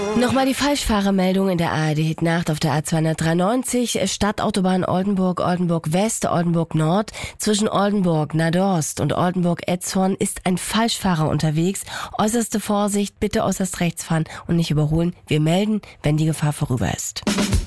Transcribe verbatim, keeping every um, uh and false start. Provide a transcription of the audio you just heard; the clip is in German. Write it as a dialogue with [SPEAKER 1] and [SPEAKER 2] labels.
[SPEAKER 1] Nochmal die Falschfahrermeldung in der A R D-Hit-Nacht auf der A zweihundertdreiundneunzig, Stadtautobahn Oldenburg, Oldenburg West, Oldenburg Nord. Zwischen Oldenburg, Nadorst und Oldenburg-Etzhorn ist ein Falschfahrer unterwegs. Äußerste Vorsicht, bitte äußerst rechts fahren und nicht überholen. Wir melden, wenn die Gefahr vorüber ist.